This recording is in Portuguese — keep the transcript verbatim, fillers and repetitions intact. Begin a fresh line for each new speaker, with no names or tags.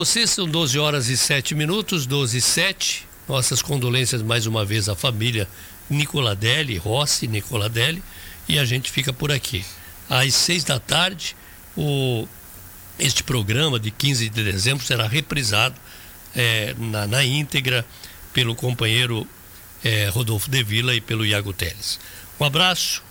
Vocês são doze horas e sete minutos, doze e sete. Nossas condolências mais uma vez à família Nicoladelli, Rossi Nicoladelli, e a gente fica por aqui. Às seis da tarde, o, este programa de quinze de dezembro será reprisado é, na, na íntegra pelo companheiro é, Rodolfo de Villa e pelo Iago Teles. Um abraço,